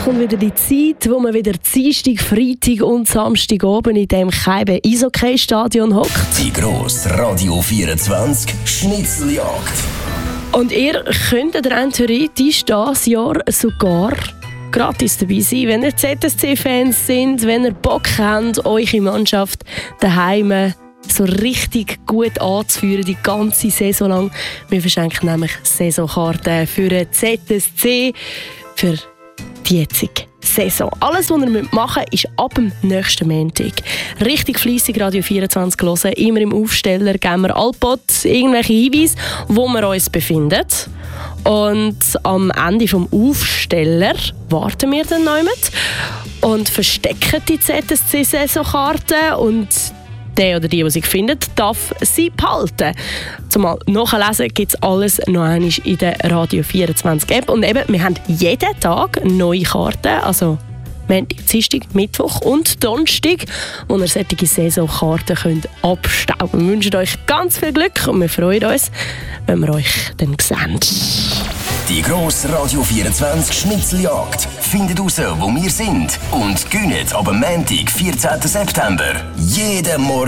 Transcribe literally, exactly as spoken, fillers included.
kommt wieder die Zeit, wo man wieder Dienstag, Freitag und Samstag oben in dem Keibe Eishockey-Stadion hockt. Die grosse Radio vierundzwanzig Schnitzeljagd. Und ihr könnt rein theoretisch dieses Jahr sogar gratis dabei sein, wenn ihr Z S C-Fans sind, wenn ihr Bock habt, eure Mannschaft daheim so richtig gut anzuführen, die ganze Saison lang. Wir verschenken nämlich Saisonkarten für den Z S C, für die jetzige Saison. Alles, was ihr machen müsst, ist ab dem nächsten Montag richtig fleissig Radio vierundzwanzig hören. Immer im Aufsteller geben wir allpot irgendwelche Hinweise, wo wir uns befinden. Und am Ende des Aufsteller warten wir dann noch mit und verstecken die Z S C-Saisonkarten. Und der oder die, die sie findet, darf sie behalten. Zum Nachlesen gibt es alles noch einmal in der Radio vierundzwanzig App. Und eben, wir haben jeden Tag neue Karten, also Montag, Dienstag, Mittwoch und Donnerstag, wo ihr solche Saisonkarten könnt abstauben. Wir wünschen euch ganz viel Glück und wir freuen uns, wenn wir euch dann sehen. Die grosse Radio vierundzwanzig Schnitzeljagd findet raus, wo wir sind und gönnt ab Montag, vierzehnten September. Jeden Morgen